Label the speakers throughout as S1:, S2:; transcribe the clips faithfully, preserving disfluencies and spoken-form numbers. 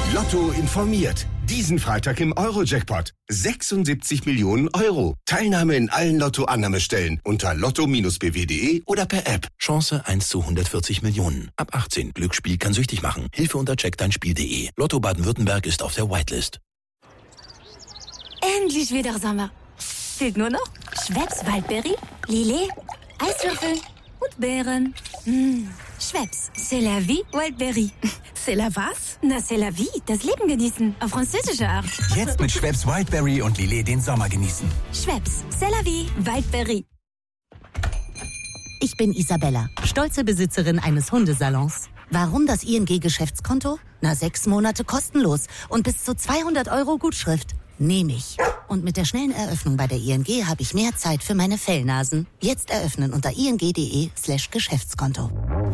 S1: Lotto informiert. Diesen Freitag im Euro-Jackpot. sechsundsiebzig Millionen Euro. Teilnahme in allen Lotto-Annahmestellen unter lotto Bindestrich b w punkt d e oder per App.
S2: Chance eins zu hundertvierzig Millionen. Ab achtzehn. Glücksspiel kann süchtig machen. Hilfe unter check dein spiel punkt d e. Lotto Baden-Württemberg ist auf der Whitelist.
S3: Endlich wieder Sommer. Fehlt nur noch Schweppes Waldberry, Lillet, Eiswürfel und Beeren. Mmh. Schweppes, c'est la vie, Wildberry.
S4: C'est la was?
S3: Na, c'est la vie, das Leben genießen. Auf französische Art.
S5: Jetzt mit Schweppes Wildberry und Lillet den Sommer genießen.
S3: Schweppes, c'est la vie, Wildberry.
S6: Ich bin Isabella, stolze Besitzerin eines Hundesalons. Warum das I N G-Geschäftskonto? Na, sechs Monate kostenlos und bis zu zweihundert Euro Gutschrift. Nehme ich. Und mit der schnellen Eröffnung bei der I N G habe ich mehr Zeit für meine Fellnasen. Jetzt eröffnen unter ing.de slash Geschäftskonto.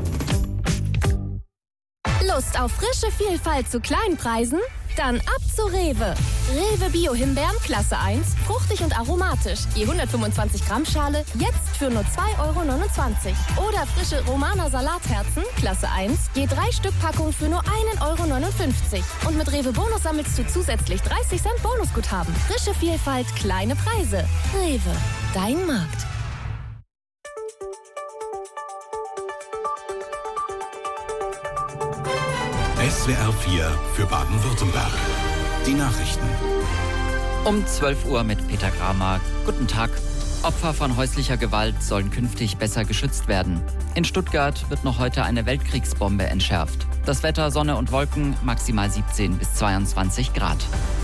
S7: Lust auf frische Vielfalt zu kleinen Preisen? Dann ab zu Rewe. Rewe Bio-Himbeeren Klasse eins, fruchtig und aromatisch. Je hundertfünfundzwanzig Gramm Schale, jetzt für nur zwei Euro neunundzwanzig. Oder frische Romaner Salatherzen Klasse eins, je drei Stück Packung für nur einen Euro neunundfünfzig. Und mit Rewe Bonus sammelst du zusätzlich dreißig Cent Bonusguthaben. Frische Vielfalt, kleine Preise. Rewe, dein Markt.
S8: S W R vier für Baden-Württemberg. Die Nachrichten.
S9: Um zwölf Uhr mit Peter Kramer. Guten Tag. Opfer von häuslicher Gewalt sollen künftig besser geschützt werden. In Stuttgart wird noch heute eine Weltkriegsbombe entschärft. Das Wetter, Sonne und Wolken, maximal siebzehn bis zweiundzwanzig Grad.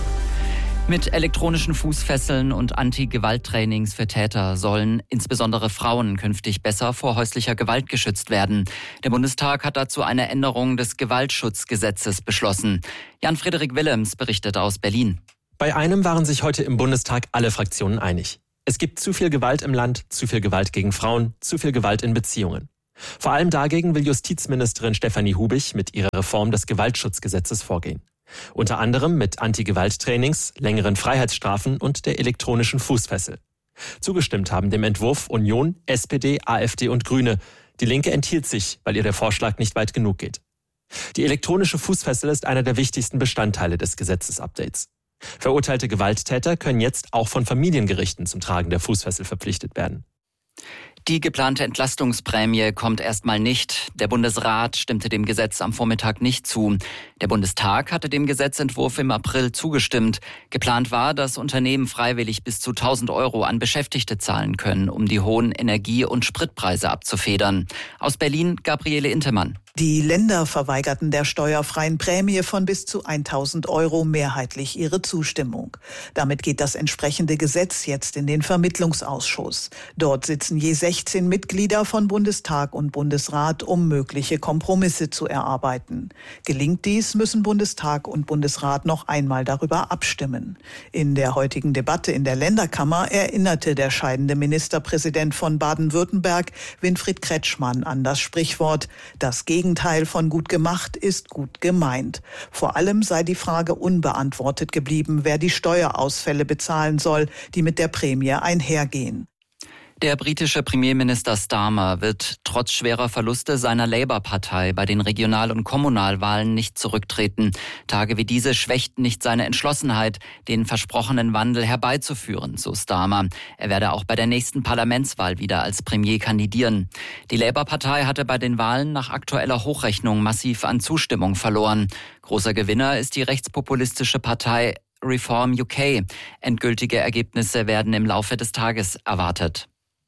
S9: Mit elektronischen Fußfesseln und Anti-Gewalt-Trainings für Täter sollen insbesondere Frauen künftig besser vor häuslicher Gewalt geschützt werden. Der Bundestag hat dazu eine Änderung des Gewaltschutzgesetzes beschlossen. Jan-Frederik Willems berichtet aus Berlin.
S10: Bei einem waren sich heute im Bundestag alle Fraktionen einig. Es gibt zu viel Gewalt im Land, zu viel Gewalt gegen Frauen, zu viel Gewalt in Beziehungen. Vor allem dagegen will Justizministerin Stefanie Hubich mit ihrer Reform des Gewaltschutzgesetzes vorgehen. Unter anderem mit Anti-Gewalt-Trainings, längeren Freiheitsstrafen und der elektronischen Fußfessel. Zugestimmt haben dem Entwurf Union, S P D, AfD und Grüne. Die Linke enthielt sich, weil ihr der Vorschlag nicht weit genug geht. Die elektronische Fußfessel ist einer der wichtigsten Bestandteile des Gesetzesupdates. Verurteilte Gewalttäter können jetzt auch von Familiengerichten zum Tragen der Fußfessel verpflichtet werden.
S9: Die geplante Entlastungsprämie kommt erstmal nicht. Der Bundesrat stimmte dem Gesetz am Vormittag nicht zu. Der Bundestag hatte dem Gesetzentwurf im April zugestimmt. Geplant war, dass Unternehmen freiwillig bis zu tausend Euro an Beschäftigte zahlen können, um die hohen Energie- und Spritpreise abzufedern. Aus Berlin, Gabriele Intemann.
S11: Die Länder verweigerten der steuerfreien Prämie von bis zu tausend Euro mehrheitlich ihre Zustimmung. Damit geht das entsprechende Gesetz jetzt in den Vermittlungsausschuss. Dort sitzen je sechzehn Mitglieder von Bundestag und Bundesrat, um mögliche Kompromisse zu erarbeiten. Gelingt dies, müssen Bundestag und Bundesrat noch einmal darüber abstimmen. In der heutigen Debatte in der Länderkammer erinnerte der scheidende Ministerpräsident von Baden-Württemberg, Winfried Kretschmann, an das Sprichwort, das Gegenteil von gut gemacht ist gut gemeint. Vor allem sei die Frage unbeantwortet geblieben, wer die Steuerausfälle bezahlen soll, die mit der Prämie einhergehen.
S9: Der britische Premierminister Starmer wird trotz schwerer Verluste seiner Labour-Partei bei den Regional- und Kommunalwahlen nicht zurücktreten. Tage wie diese schwächten nicht seine Entschlossenheit, den versprochenen Wandel herbeizuführen, so Starmer. Er werde auch bei der nächsten Parlamentswahl wieder als Premier kandidieren. Die Labour-Partei hatte bei den Wahlen nach aktueller Hochrechnung massiv an Zustimmung verloren. Großer Gewinner ist die rechtspopulistische Partei Reform U K. Endgültige Ergebnisse werden im Laufe des Tages erwartet.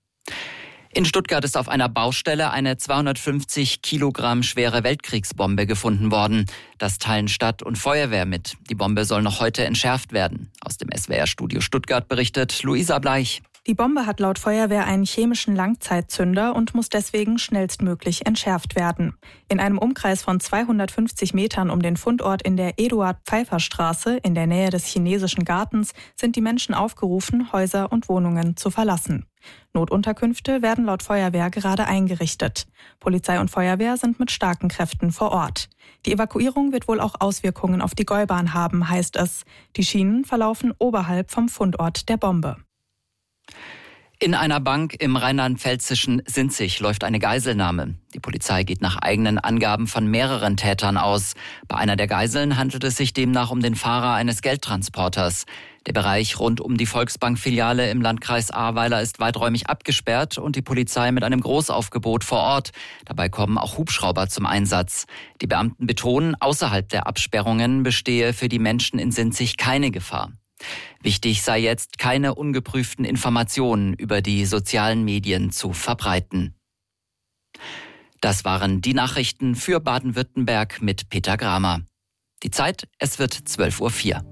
S9: In Stuttgart ist auf einer Baustelle eine zweihundertfünfzig Kilogramm schwere Weltkriegsbombe gefunden worden. Das teilen Stadt und Feuerwehr mit. Die Bombe soll noch heute entschärft werden. Aus dem S W R-Studio Stuttgart berichtet Luisa Bleich.
S4: Die Bombe hat laut Feuerwehr einen chemischen Langzeitzünder und muss deswegen schnellstmöglich entschärft werden. In einem Umkreis von zweihundertfünfzig Metern um den Fundort in der Eduard-Pfeiffer-Straße in der Nähe des Chinesischen Gartens sind die Menschen aufgerufen, Häuser und Wohnungen zu verlassen. Notunterkünfte werden laut Feuerwehr gerade eingerichtet. Polizei und Feuerwehr sind mit starken Kräften vor Ort. Die Evakuierung wird wohl auch Auswirkungen auf die Gäubahn haben, heißt es. Die Schienen verlaufen oberhalb vom Fundort der Bombe.
S9: In einer Bank im rheinland-pfälzischen Sinzig läuft eine Geiselnahme. Die Polizei geht nach eigenen Angaben von mehreren Tätern aus. Bei einer der Geiseln handelt es sich demnach um den Fahrer eines Geldtransporters. Der Bereich rund um die Volksbank-Filiale im Landkreis Ahrweiler ist weiträumig abgesperrt und die Polizei mit einem Großaufgebot vor Ort. Dabei kommen auch Hubschrauber zum Einsatz. Die Beamten betonen, außerhalb der Absperrungen bestehe für die Menschen in Sinzig keine Gefahr. Wichtig sei jetzt, keine ungeprüften Informationen über die sozialen Medien zu verbreiten. Das waren die Nachrichten für Baden-Württemberg mit Peter Gramer. Die Zeit, es wird zwölf Uhr vier.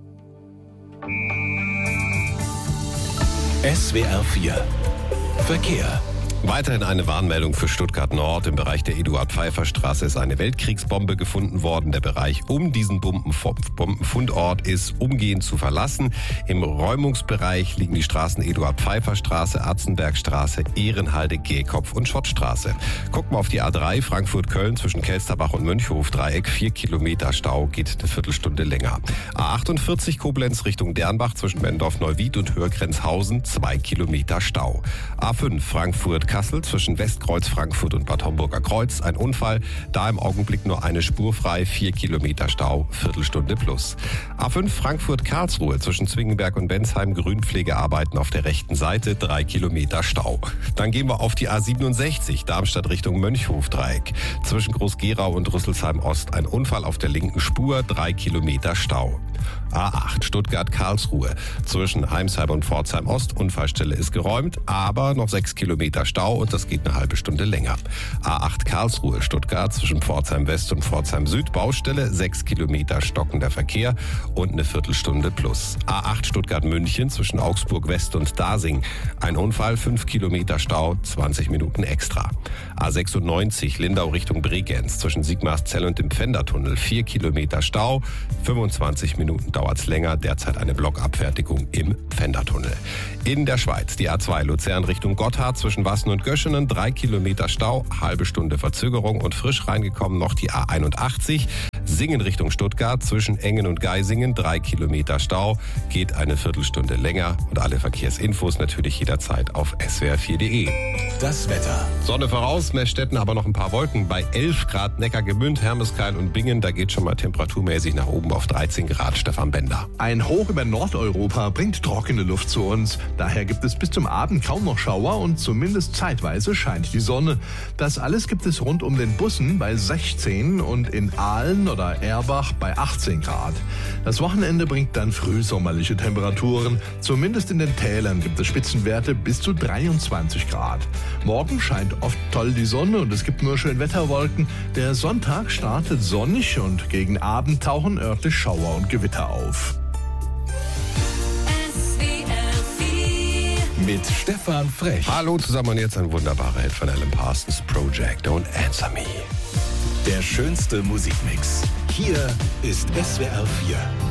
S2: S W R vier Verkehr.
S12: Weiterhin eine Warnmeldung für Stuttgart Nord. Im Bereich der Eduard-Pfeiffer-Straße ist eine Weltkriegsbombe gefunden worden. Der Bereich um diesen Bombenfundort ist umgehend zu verlassen. Im Räumungsbereich liegen die Straßen Eduard-Pfeiffer-Straße, Atzenbergstraße, Ehrenhalde, Gehkopf und Schottstraße. Gucken wir auf die A drei Frankfurt-Köln zwischen Kelsterbach und Mönchhof-Dreieck. Vier Kilometer Stau, geht eine Viertelstunde länger. A achtundvierzig Koblenz Richtung Dernbach zwischen Bendorf-Neuwied und Hörgrenzhausen. Zwei Kilometer Stau. A fünf Frankfurt Kassel zwischen Westkreuz, Frankfurt und Bad Homburger Kreuz. Ein Unfall, da im Augenblick nur eine Spur frei, vier Kilometer Stau, Viertelstunde plus. A fünf Frankfurt-Karlsruhe zwischen Zwingenberg und Bensheim, Grünpflegearbeiten auf der rechten Seite, drei Kilometer Stau. Dann gehen wir auf die A siebenundsechzig, Darmstadt Richtung Mönchhof-Dreieck. Zwischen Groß-Gerau und Rüsselsheim-Ost ein Unfall auf der linken Spur, drei Kilometer Stau. A acht Stuttgart-Karlsruhe zwischen Heimsheim und Pforzheim-Ost. Unfallstelle ist geräumt, aber noch sechs Kilometer Stau und das geht eine halbe Stunde länger. A acht Karlsruhe Stuttgart zwischen Pforzheim-West und Pforzheim-Süd. Baustelle, sechs Kilometer stockender Verkehr und eine Viertelstunde plus. A acht Stuttgart-München zwischen Augsburg-West und Dasing. Ein Unfall, fünf Kilometer Stau, zwanzig Minuten extra. A sechsundneunzig Lindau Richtung Bregenz zwischen Sigmarszell und dem Pfändertunnel. vier Kilometer Stau, fünfundzwanzig Minuten dauert's länger. Derzeit eine Blockabfertigung im Pfändertunnel. In der Schweiz die A zwei Luzern Richtung Gotthard zwischen Wassen und Göschenen. drei Kilometer Stau, halbe Stunde Verzögerung und frisch reingekommen noch die A einundachtzig. Singen Richtung Stuttgart zwischen Engen und Geisingen. drei Kilometer Stau, geht eine Viertelstunde länger. Und alle Verkehrsinfos natürlich jederzeit auf S W R vier Punkt de.
S2: Das Wetter.
S12: Sonne voraus, Meßstetten aber noch ein paar Wolken. Bei elf Grad Neckargemünd, Hermeskeil und Bingen. Da geht schon mal temperaturmäßig nach oben auf dreizehn Grad. Stefan Bender.
S13: Ein Hoch über Nordeuropa bringt trockene Luft zu uns. Daher gibt es bis zum Abend kaum noch Schauer und zumindest zeitweise scheint die Sonne. Das alles gibt es rund um den Bussen bei sechzehn und in Aalen oder Erbach bei achtzehn Grad. Das Wochenende bringt dann frühsommerliche Temperaturen. Zumindest in den Tälern gibt es Spitzenwerte bis zu dreiundzwanzig Grad. Morgen scheint oft toll die Sonne und es gibt nur Schönwetterwolken. Der Sonntag startet sonnig und gegen Abend tauchen örtlich Schauer und Gewitter auf.
S2: Mit Stefan Frech.
S12: Hallo zusammen und jetzt ein wunderbarer Hit von Alan Parsons, Project Don't Answer Me.
S2: Der schönste Musikmix. Hier ist S W R vier.